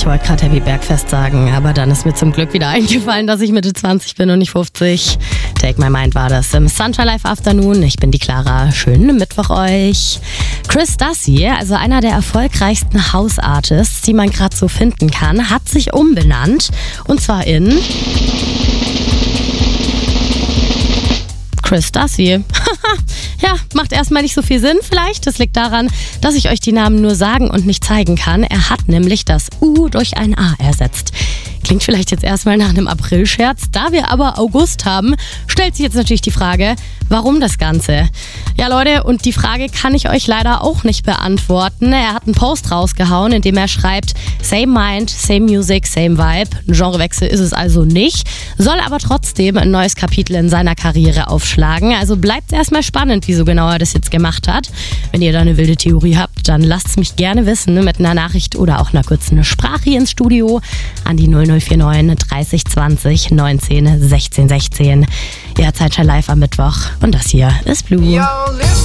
Ich wollte gerade Happy Bergfest sagen, aber dann ist mir zum Glück wieder eingefallen, dass ich Mitte 20 bin und nicht 50. Take My Mind war das im Sunshine Live Afternoon. Ich bin die Clara. Schönen Mittwoch euch. Chris Dassi, also einer der erfolgreichsten House-Artists, die man gerade so finden kann, hat sich umbenannt. Und zwar in Chris Dassi. Ja, macht erstmal nicht so viel Sinn vielleicht. Das liegt daran, dass ich euch die Namen nur sagen und nicht zeigen kann. Er hat nämlich das U durch ein A ersetzt. Klingt vielleicht jetzt erstmal nach einem April-Scherz. Da wir aber August haben, stellt sich jetzt natürlich die Frage, warum das Ganze? Ja Leute, und die Frage kann ich euch leider auch nicht beantworten. Er hat einen Post rausgehauen, in dem er schreibt, same mind, same music, same vibe. Ein Genrewechsel ist es also nicht, soll aber trotzdem ein neues Kapitel in seiner Karriere aufschlagen. Also bleibt erstmal spannend, wieso genau er das jetzt gemacht hat. Wenn ihr da eine wilde Theorie habt, dann lasst es mich gerne wissen mit einer Nachricht oder auch einer kurzen Sprache ins Studio an die 0049 30 20 19 16 16. Ihr hört Sunshine Live am Mittwoch und das hier ist Blue.